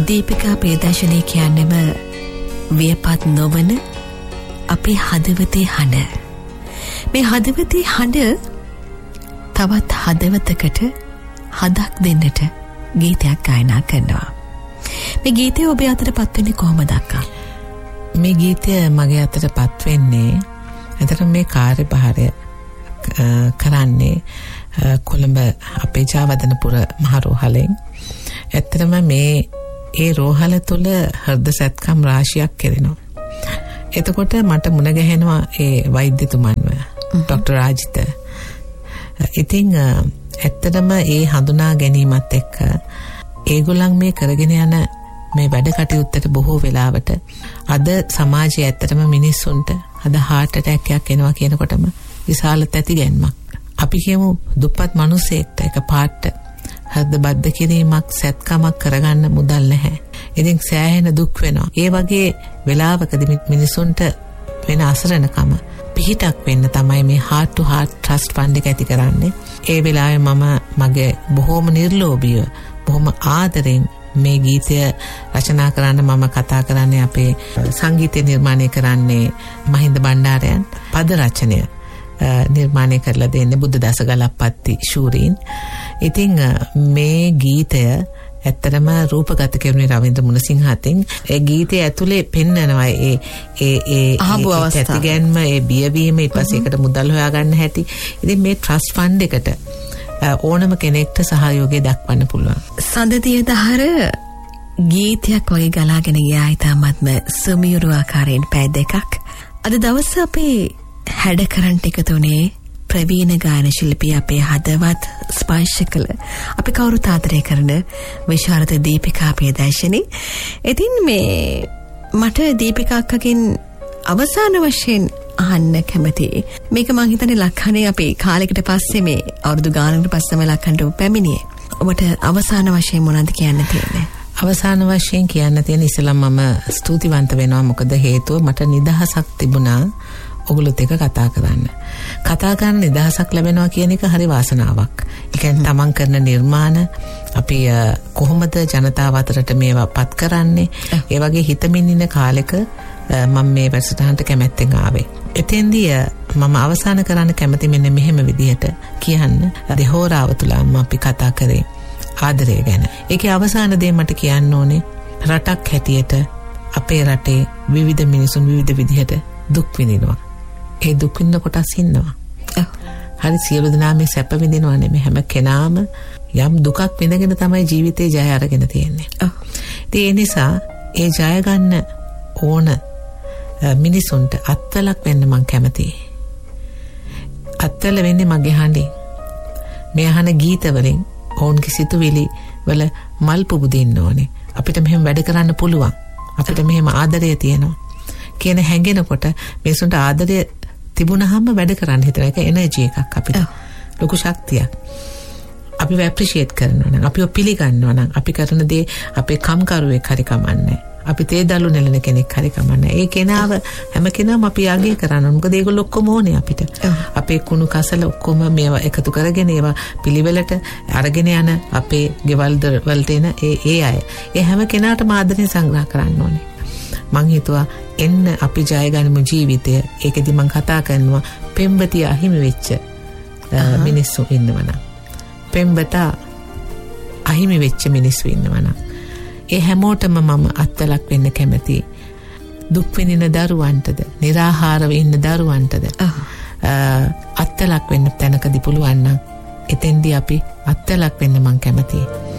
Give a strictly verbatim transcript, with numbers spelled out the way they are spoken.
දීපිකා ප්‍රදර්ශනය කියන්නේම වියපත් නොවන අපේ හදවතේ හඬ. මේ හදවතේ හඬ තවත් හදවතකට හදක් දෙන්නට ගීතයක් ගායනා කරනවා. මේ ගීතය ඔබේ අතට පත්වෙන්නේ කොහොමද අක්කා? මේ ගීතය මගේ අතට පත්වෙන්නේ එතකොට මේ කාර්යභාරය කරන්නේ කොළඹ අපේ ජාවදනපුර මහ රෝහලෙන්. ඇත්තටම මේ ඒ රෝහල තුල හෘද සැත්කම් රාශියක් කෙරෙනවා. එතකොට මට මුණ ගැහෙනවා ඒ වෛද්‍යතුමන්ව ડોક્ટર රාජිත. ඉතින් ඇත්තටම ඒ හඳුනා ගැනීමත් එක්ක ඒගොල්ලන් මේ කරගෙන යන මේ වැඩ කටයුත්තට බොහෝ වෙලාවට අද සමාජයේ ඇත්තටම මිනිස්සුන්ට අද heart attack එකක් එනවා කියනකොටම විශාල තැතිගැන්මක්. අපි කියමු දුප්පත් මිනිසෙක්ට එක පාට හෘද බද්ධ කිරීමක් සැත්කමක් කරගන්න මුදල් නැහැ. ඉතින් සෑහෙන දුක් වෙනවා. ඒ වගේ වෙලාවකදී මිනිසුන්ට වෙන අසරණකම පිහිටක් වෙන්න තමයි මේ heart to heart trust fund එක ඇති කරන්නේ. ඒ වෙලාවේ මම මගේ බොහොම නිර්ලෝභීව බොහොම ආදරෙන් මේ ගීතය රචනා කරන්න මම කතා කරන්නේ අපේ සංගීතය නිර්මාණය කරන්නේ මහින්ද බණ්ඩාරයන්, පද රචනය නිර්මාණය කරලා දෙන්නේ බුද්ධදාස ගලප්පත්ති ශූරීන්. ඉතින් මේ ගීතය ඇත්තටම රූපගත කෙරුණේ රවීන්ද්‍ර මුණසිංහතින්. ඒ ගීතය ඇතුලේ පෙන්නනවා ඒ ඒ ඒ ඇතිගැන්ම, ඒ බියවීම, ඊට පස්සේ ඒකට මුදල් හොයාගන්න හැටි. ඉතින් මේ ට්‍රස්ට් ෆන්ඩ් එකට ඕනම කෙනෙක්ට සහයෝගය දක්වන්න පුළුවන්. සඳතිය දහර ගීතයක් වගේ ගලාගෙන ගියා ඉතාමත්ම සුමියුරු ආකාරයෙන් පැය දෙකක්. අද දවස් අපේ හැඩකරන්ට් එක තුනේ ප්‍රවීණ ගායන ශිල්පී අපේ හදවත් ස්පර්ශ කළ අපි කවුරුත් ආදරය කරන විශාරද දීපිකා ප්‍රදර්ශනි. ඉතින් මේ මට දීපිකා අක්කගෙන් අවසාන වශයෙන් අහන්න කැමතියි. මේක මං හිතන්නේ ලක්හනේ අපි කාලෙකට පස්සේ මේ අවුරුදු ගානකට පස්සම ලක්හන්ට පැමිණියේ. ඔබට අවසාන වශයෙන් මොනවද කියන්න තියෙන්නේ? අවසාන වශයෙන් කියන්න තියෙන ඉස්සෙල්ලා මම ස්තුතිවන්ත වෙනවා. මොකද හේතුව මට නිදහසක් තිබුණා ඔගොල්ලොත් එක්ක කතා කරන්න. කතා කරන නිදහසක් ලැබෙනවා කියන එක හරි වාසනාවක්. ඒ කියන්නේ තමන් කරන නිර්මාණ අපි කොහොමද ජනතාව අතරට මේවා පත් කරන්නේ? ඒ වගේ හිතමින් ඉන්න කාලෙක මම මේ වැඩසටහනට කැමැත්තෙන් ආවේ. එතෙන්දී මම අවසාන කරන්න කැමති මෙන්න මෙහෙම විදිහට කියන්න. දෙහෝරාව තුලම අපි කතා කරේ ආදරය ගැන. ඒකේ අවසාන දේ මට කියන්න ඕනේ රටක් හැටියට අපේ රටේ විවිධ මිනිසුන් විවිධ විදිහට දුක් විඳිනවා. ඒ දුක් විඳින කොටස් ඉන්නවා. හරි සියලු දෙනා මේ සැප විඳිනවා නෙමෙයි. හැම කෙනාම යම් දුකක් විඳගෙන තමයි ජීවිතේ ජය අරගෙන තියෙන්නේ. ඒ නිසා ඒ ජය ගන්න ඕන මිනිසුන්ට අත්වලක් වෙන්න මං කැමතියි. අත්වල වෙන්නේ මගේ හඬින්. මේ අහන ගීත වලින් ඔවුන්ගේ සිතුවිලි වල මල් පුබුදින්න ඕනේ. අපිට මෙහෙම වැඩ කරන්න පුළුවන්. අපිට මෙහෙම ආදරය තියෙනවා කියන හැඟෙනකොට මිනිසුන්ට ආදරය තිබුණාම වැඩ කරන්න හිතන එක එනර්ජි එකක් අපිට. ලොකු ශක්තියක්. අපිව ඇප්‍රීෂিয়েට් කරනවා නම්, අපිව පිළිගන්නවා නම්, අපි කරන දේ අපේ කම්කරුවෙක් හරි කමන්නේ. අපි තේ දළු නෙලන කෙනෙක් හරි කමන්නේ. ඒ කෙනාව හැම කෙනාම අපි යගේ කරනවා. මොකද ඒගොල්ලෝ ඔක්කොම ඕනේ අපිට. අපේ කුණු කසල ඔක්කොම මේවා එකතු කරගෙන ඒවා පිළිවෙලට අරගෙන යන අපේ ගෙවල් වලට එන ඒ ඒ අය. ඒ හැම කෙනාටම ආදරෙන් සංග්‍රහ කරන්න ඕනේ. මං හිතුවා එන්න අපි ජය ගනිමු ජීවිතය. ඒකෙදි මං කතා කරනවා පෙම්බතිය අහිමි වෙච්ච මිනිස්සු ඉන්නවනම්. පෙම්බත අහිමි වෙච්ච මිනිස්සු ඉන්නවනම්. ඒ හැමෝටම මම අත්වලක් වෙන්න කැමතියි. දුක් විඳින දරුවන්ටද, නිරාහාරව ඉන්න දරුවන්ටද අත්වලක් වෙන්න තැනකදී පුළුවන් නම් එතෙන්දී අපි අත්වලක් වෙන්න මං කැමතියි.